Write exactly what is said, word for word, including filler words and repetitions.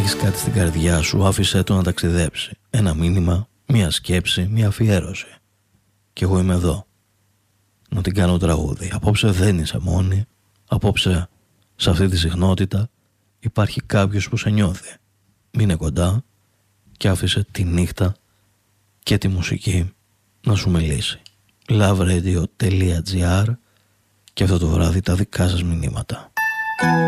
έχεις κάτι στην καρδιά σου, άφησέ το να ταξιδέψει. Ένα μήνυμα, μια σκέψη, μια αφιέρωση. Κι εγώ είμαι εδώ να την κάνω τραγούδι. Απόψε δεν είσαι μόνη. Απόψε σε αυτή τη συχνότητα υπάρχει κάποιος που σε νιώθει. Μείνε κοντά και άφησε τη νύχτα και τη μουσική να σου μιλήσει. loveRadio.gr και αυτό το βράδυ τα δικά σας μηνύματα.